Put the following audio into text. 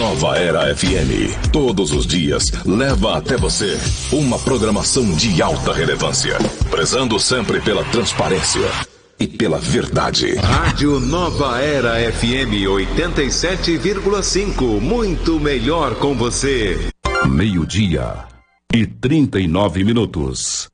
Nova Era FM, todos os dias, leva até você uma programação de alta relevância, prezando sempre pela transparência e pela verdade. Rádio Nova Era FM 87,5, muito melhor com você. 12:39.